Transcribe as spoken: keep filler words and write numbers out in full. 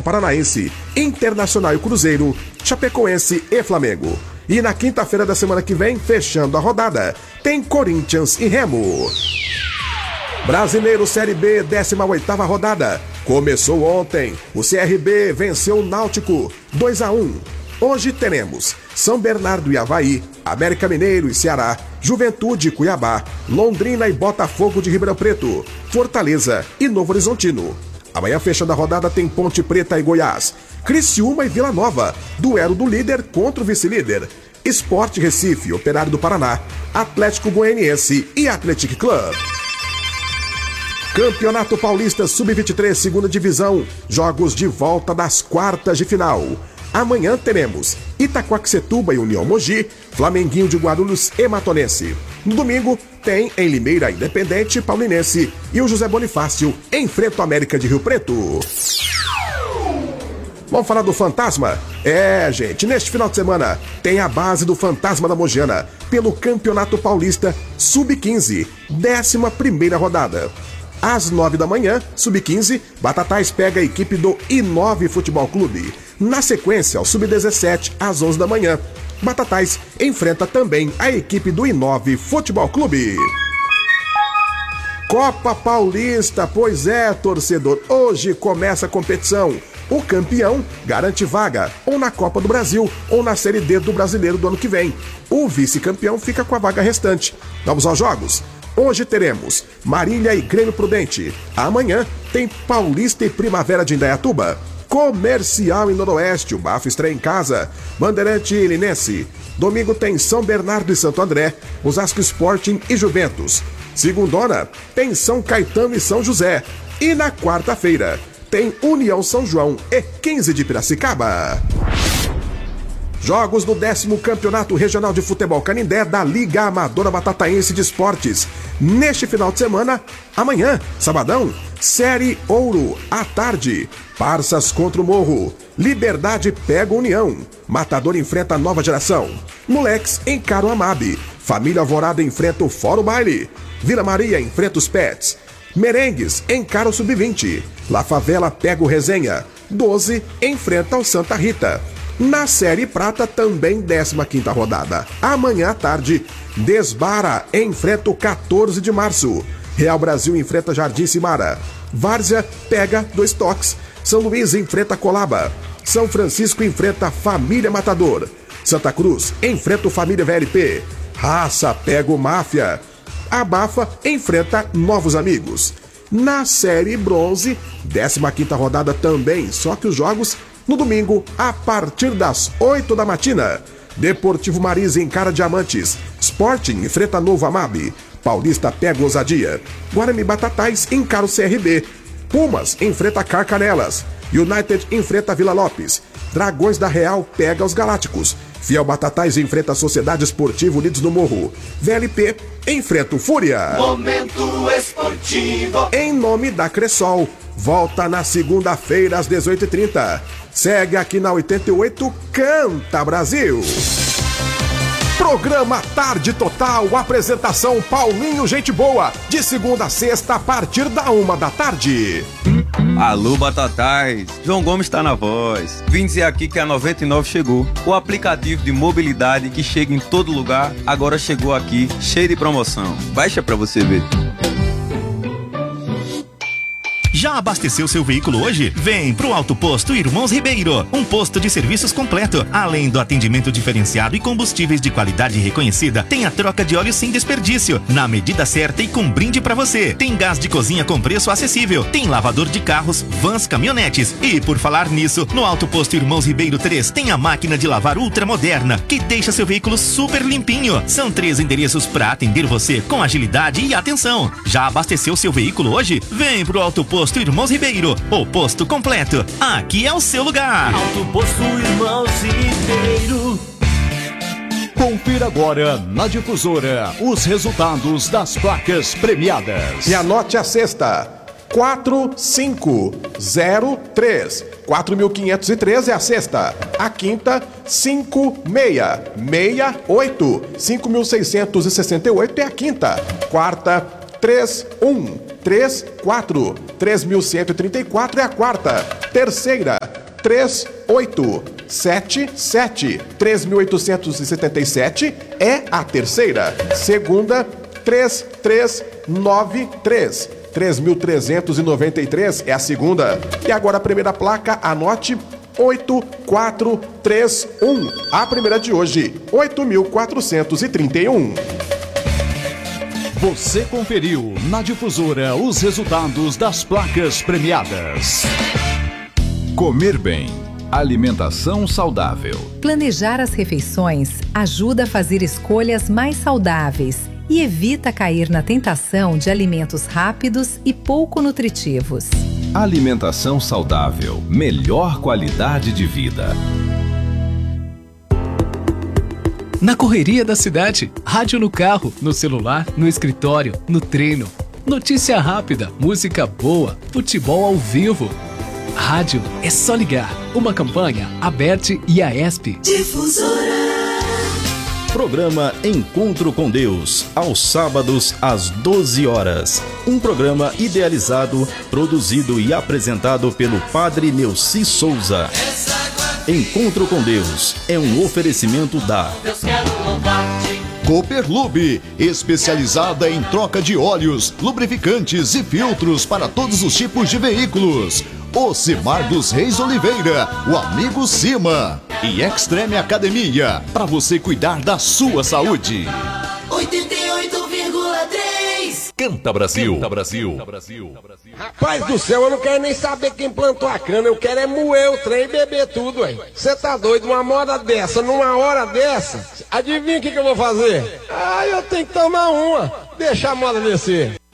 Paranaense, Internacional e Cruzeiro, Chapecoense e Flamengo. E na quinta-feira da semana que vem, fechando a rodada, tem Corinthians e Remo. Brasileiro Série B, décima oitava rodada. Começou ontem. O C R B venceu o Náutico dois a um. Hoje teremos São Bernardo e Avaí, América Mineiro e Ceará, Juventude e Cuiabá, Londrina e Botafogo de Ribeirão Preto, Fortaleza e Novo Horizontino. Amanhã, fechando a rodada, tem Ponte Preta e Goiás, Criciúma e Vila Nova, duelo do líder contra o vice-líder, Sport Recife, Operário do Paraná, Atlético Goianiense e Athletic Club. Campeonato Paulista sub vinte e três, segunda divisão, jogos de volta das quartas de final. Amanhã teremos Itaquaquecetuba e União Mogi, Flamenguinho de Guarulhos e Matonense. No domingo tem em Limeira Independente, Paulinense e o José Bonifácio enfrenta o América de Rio Preto. Vamos falar do Fantasma? É, gente, neste final de semana tem a base do Fantasma da Mogiana pelo Campeonato Paulista sub quinze, décima primeira rodada. Às nove da manhã, sub quinze, Batatais pega a equipe do I nove Futebol Clube. Na sequência, ao sub dezessete, às onze da manhã, Batatais enfrenta também a equipe do I nove Futebol Clube. Copa Paulista, pois é, torcedor, hoje começa a competição. O campeão garante vaga ou na Copa do Brasil ou na Série D do Brasileiro do ano que vem. O vice-campeão fica com a vaga restante. Vamos aos jogos? Hoje teremos Marília e Grêmio Prudente. Amanhã tem Paulista e Primavera de Indaiatuba. Comercial e Noroeste, o Bafo estreia em casa. Bandeirante e Linense. Domingo tem São Bernardo e Santo André, Osasco Sporting e Juventus. Segundona tem São Caetano e São José. E na quarta-feira tem União São João e quinze de Piracicaba. Jogos do décimo Campeonato Regional de Futebol Canindé da Liga Amadora Batataense de Esportes. Neste final de semana, amanhã, sabadão, Série Ouro, à tarde. Parças contra o Morro. Liberdade pega União. Matador enfrenta a Nova Geração. Moleques encara o Amabe. Família Alvorada enfrenta o Fórum Baile. Vila Maria enfrenta os Pets. Merengues encara o sub vinte. La Favela pega o Resenha. doze enfrenta o Santa Rita. Na Série Prata, também décima quinta rodada. Amanhã à tarde, Desbara enfrenta o quatorze de março. Real Brasil enfrenta Jardim Simara. Várzea pega dois toques. São Luís enfrenta Colaba. São Francisco enfrenta Família Matador. Santa Cruz enfrenta o Família V L P. Raça pega o Máfia. Abafa enfrenta Novos Amigos. Na Série Bronze, décima quinta rodada também, só que os jogos no domingo, a partir das oito da matina. Deportivo Marisa encara Diamantes. Sporting enfrenta Novo Amabe. Paulista pega Ousadia. Guarani Batatais encara o C R B. Pumas enfrenta Carcanelas. United enfrenta Vila Lopes. Dragões da Real pega os Galácticos. Fiel Batatais enfrenta a Sociedade Esportiva Unidos do Morro. V L P enfrenta o Fúria. Momento Esportivo. Em nome da Cressol. Volta na segunda-feira às dezoito e trinta. Segue aqui na oitenta e oito, Canta Brasil. Programa Tarde Total, apresentação Paulinho Gente Boa, de segunda a sexta a partir da uma da tarde. Alô, Batatais, João Gomes está na voz. Vim dizer aqui que a noventa e nove chegou. O aplicativo de mobilidade que chega em todo lugar, agora chegou aqui, cheio de promoção. Baixa pra você ver. Já abasteceu seu veículo hoje? Vem pro Auto Posto Irmãos Ribeiro, um posto de serviços completo. Além do atendimento diferenciado e combustíveis de qualidade reconhecida, tem a troca de óleo sem desperdício, na medida certa e com brinde pra você. Tem gás de cozinha com preço acessível, tem lavador de carros, vans, caminhonetes. E por falar nisso, no Auto Posto Irmãos Ribeiro três tem a máquina de lavar ultramoderna, que deixa seu veículo super limpinho. São três endereços pra atender você com agilidade e atenção. Já abasteceu seu veículo hoje? Vem pro Auto Posto Irmãos Ribeiro, o posto completo. Aqui é o seu lugar. Auto Posto Irmãos Ribeiro. Confira agora na Difusora os resultados das placas premiadas. E anote a sexta. quatro cinco zero três. quatro mil quinhentos e treze é a sexta. A quinta, cinco seis seis oito. cinco mil seiscentos e sessenta e oito é a quinta. Quarta, três um três quatro. três mil cento e trinta e quatro é a quarta. Terceira, três oito sete sete. três mil oitocentos e setenta e sete é a terceira. Segunda, três três nove três. três mil trezentos e noventa e três é a segunda. E agora a primeira placa, anote oito quatro três um. A primeira de hoje, oito mil quatrocentos e trinta e um. Você conferiu na Difusora os resultados das placas premiadas. Comer bem. Alimentação saudável. Planejar as refeições ajuda a fazer escolhas mais saudáveis e evita cair na tentação de alimentos rápidos e pouco nutritivos. Alimentação saudável. Melhor qualidade de vida. Na correria da cidade, rádio no carro, no celular, no escritório, no treino. Notícia rápida, música boa, futebol ao vivo. Rádio é só ligar. Uma campanha, Aberte e a ESP. Difusora. Programa Encontro com Deus, aos sábados às doze horas. Um programa idealizado, produzido e apresentado pelo Padre Neuci Souza. Encontro com Deus é um oferecimento da Cooperlube, especializada em troca de óleos, lubrificantes e filtros para todos os tipos de veículos. Ocimar dos Reis Oliveira, o amigo Cima. E Extreme Academia, para você cuidar da sua saúde. oitenta e oito vírgula três. Canta Brasil. Canta Brasil. Rapaz do céu, eu não quero nem saber quem plantou a cana, eu quero é moer o trem e beber tudo, aí. Você tá doido? Uma moda dessa, numa hora dessa, adivinha o que, que eu vou fazer? Ah, eu tenho que tomar uma, deixa a moda descer.